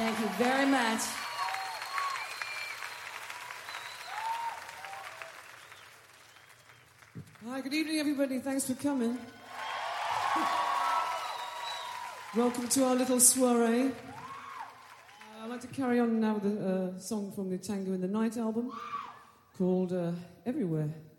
Thank you very much. Hi, good evening, everybody. Thanks for coming. Welcome to our little soiree. I'd like to carry on now with a song from the Tango in the Night album called Everywhere.